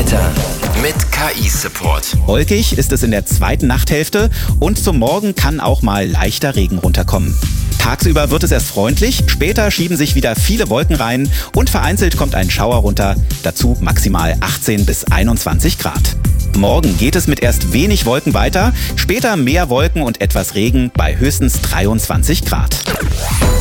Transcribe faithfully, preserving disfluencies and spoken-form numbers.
Wetter mit K I-Support. Wolkig ist es in der zweiten Nachthälfte und zum Morgen kann auch mal leichter Regen runterkommen. Tagsüber wird es erst freundlich, später schieben sich wieder viele Wolken rein und vereinzelt kommt ein Schauer runter, dazu maximal achtzehn bis einundzwanzig Grad. Morgen geht es mit erst wenig Wolken weiter, später mehr Wolken und etwas Regen bei höchstens dreiundzwanzig Grad.